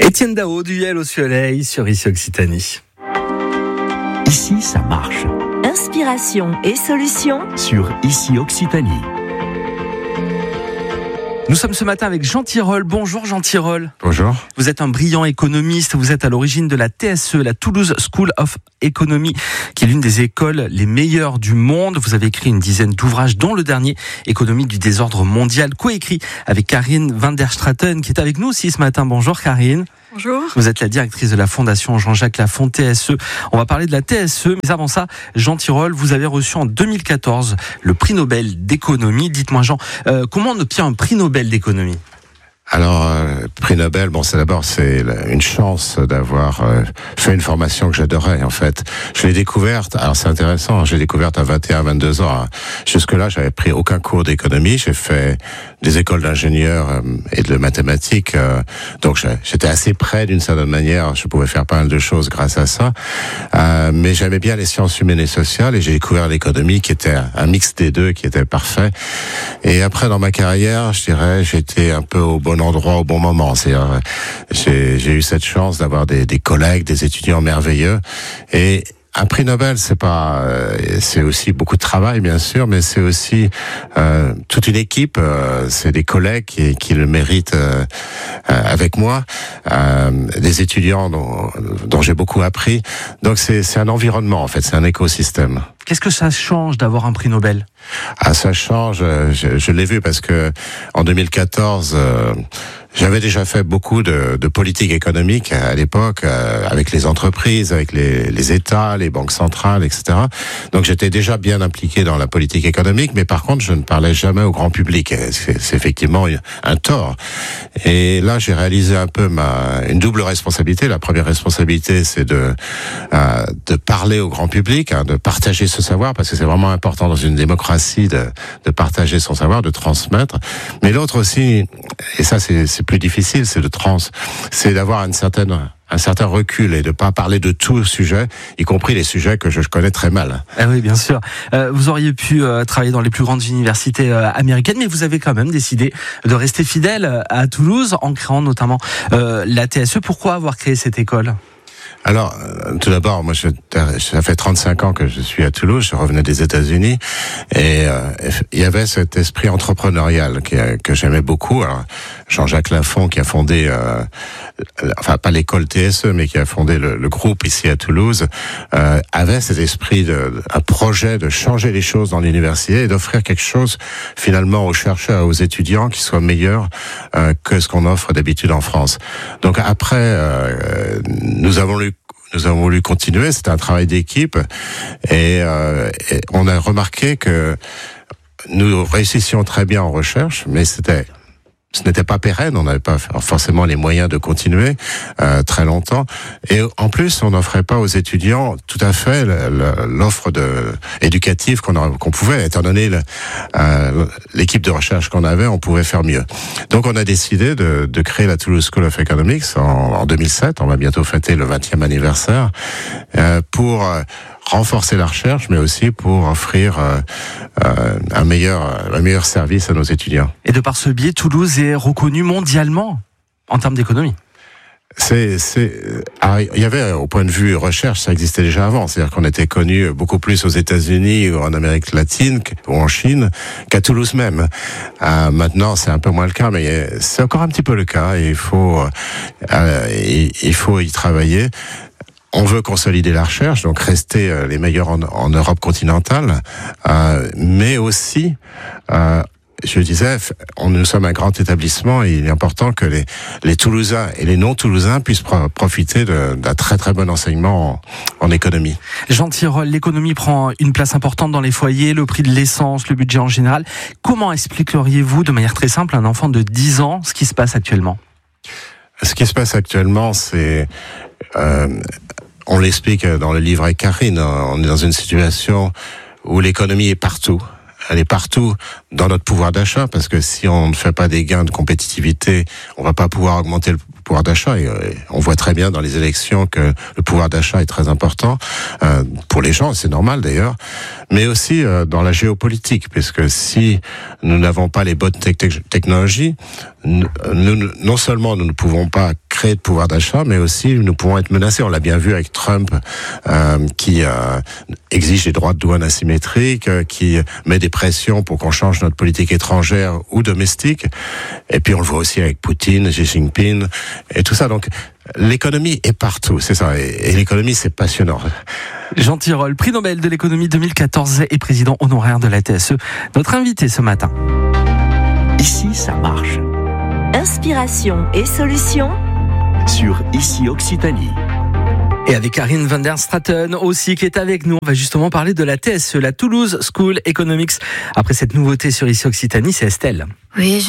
Étienne Dao, duel au soleil sur Ici Occitanie. Ici, ça marche. Inspiration et solutions Sur Ici Occitanie. Nous sommes ce matin avec Jean Tirole. Bonjour Jean Tirole. Bonjour. Vous êtes un brillant économiste, vous êtes à l'origine de la TSE, la Toulouse School of Economy, qui est l'une des écoles les meilleures du monde. Vous avez écrit une dizaine d'ouvrages, dont le dernier, Économie du désordre mondial, coécrit avec Karine van der Straten, qui est avec nous aussi ce matin. Bonjour Karine. Bonjour. Vous êtes la directrice de la Fondation Jean-Jacques Lafont TSE. On va parler de la TSE, mais avant ça, Jean Tirole, vous avez reçu en 2014 le prix Nobel d'économie. Dites-moi Jean, comment on obtient un prix Nobel d'économie ? Alors, prix Nobel, c'est une chance d'avoir fait une formation que j'adorais, en fait. Je l'ai découverte, alors c'est intéressant, je l'ai découverte à 21, 22 ans. Jusque-là, j'avais pris aucun cours d'économie, j'ai fait des écoles d'ingénieurs et de mathématiques, donc j'étais assez près d'une certaine manière, je pouvais faire pas mal de choses grâce à ça, mais j'aimais bien les sciences humaines et sociales, et j'ai découvert l'économie qui était un mix des deux, qui était parfait. Et après, dans ma carrière, je dirais, j'étais un peu au bon endroit au bon moment. C'est-à-dire, j'ai eu cette chance d'avoir des collègues, des étudiants merveilleux. Et un prix Nobel, c'est aussi beaucoup de travail, bien sûr, mais c'est aussi toute une équipe. C'est des collègues qui le méritent avec moi, des étudiants dont j'ai beaucoup appris. Donc c'est un environnement, en fait, c'est un écosystème. Qu'est-ce que ça change d'avoir un prix Nobel ? Ça change. Je l'ai vu parce que en 2014. J'avais déjà fait beaucoup de politique économique à l'époque, avec les entreprises, avec les États, les banques centrales, etc. Donc j'étais déjà bien impliqué dans la politique économique, mais par contre je ne parlais jamais au grand public. C'est effectivement un tort. Et là j'ai réalisé un peu une double responsabilité. La première responsabilité, c'est de parler au grand public, de partager ce savoir, parce que c'est vraiment important dans une démocratie de partager son savoir, de transmettre. Mais l'autre aussi, et ça c'est plus difficile, c'est d'avoir un certain recul et de pas parler de tout sujet, y compris les sujets que je connais très mal. Ah oui, bien sûr. Vous auriez pu travailler dans les plus grandes universités américaines, mais vous avez quand même décidé de rester fidèle à Toulouse en créant notamment la TSE. Pourquoi avoir créé cette école ? Alors, tout d'abord, moi, ça fait 35 ans que je suis à Toulouse, je revenais des États-Unis, et il y avait cet esprit entrepreneurial que j'aimais beaucoup. Alors, Jean-Jacques Lafont, qui a fondé, pas l'école TSE, mais qui a fondé le groupe ici à Toulouse, avait cet esprit un projet de changer les choses dans l'université et d'offrir quelque chose, finalement, aux chercheurs, aux étudiants, qui soit meilleur que ce qu'on offre d'habitude en France. Donc après, nous avons voulu continuer, c'était un travail d'équipe, et on a remarqué que nous réussissions très bien en recherche, mais ce n'était pas pérenne, on n'avait pas forcément les moyens de continuer très longtemps, et en plus on n'offrait pas aux étudiants tout à fait l'offre éducative qu'on pouvait, étant donné l'équipe de recherche qu'on avait, on pouvait faire mieux. Donc on a décidé de créer la Toulouse School of Economics en 2007, on va bientôt fêter le 20e anniversaire, pour renforcer la recherche, mais aussi pour offrir un meilleur service à nos étudiants. Et de par ce biais, Toulouse est reconnue mondialement en termes d'économie. Il y avait, au point de vue recherche, ça existait déjà avant. C'est-à-dire qu'on était connu beaucoup plus aux États-Unis ou en Amérique latine ou en Chine qu'à Toulouse même. Maintenant, c'est un peu moins le cas, mais c'est encore un petit peu le cas. Et il faut y travailler. On veut consolider la recherche, donc rester les meilleurs en Europe continentale, mais aussi, je disais, nous sommes un grand établissement et il est important que les Toulousains et les non-Toulousains puissent profiter d'un très très bon enseignement en économie. Jean Tirole, l'économie prend une place importante dans les foyers, le prix de l'essence, le budget en général. Comment expliqueriez-vous de manière très simple à un enfant de 10 ans ce qui se passe actuellement ? Ce qui se passe actuellement, c'est... on l'explique dans le livre avec Karine, on est dans une situation où l'économie est partout. Elle est partout dans notre pouvoir d'achat, parce que si on ne fait pas des gains de compétitivité, on va pas pouvoir augmenter le pouvoir d'achat. Et on voit très bien dans les élections que le pouvoir d'achat est très important pour les gens, c'est normal d'ailleurs, mais aussi dans la géopolitique, puisque si nous n'avons pas les bonnes technologies, non seulement nous ne pouvons pas créer créer de pouvoir d'achat, mais aussi nous pouvons être menacés. On l'a bien vu avec Trump, qui exige des droits de douane asymétriques, qui met des pressions pour qu'on change notre politique étrangère ou domestique. Et puis on le voit aussi avec Poutine, Xi Jinping et tout ça. Donc l'économie est partout, c'est ça. Et l'économie, c'est passionnant. Jean Tirole, prix Nobel de l'économie 2014 et président honoraire de la TSE, notre invité ce matin. Ici, ça marche. Inspiration et solutions Sur Ici Occitanie. Et avec Karine van der Straten aussi qui est avec nous, on va justement parler de la TSE, la Toulouse School Economics. Après cette nouveauté sur Ici Occitanie, c'est Estelle. Oui,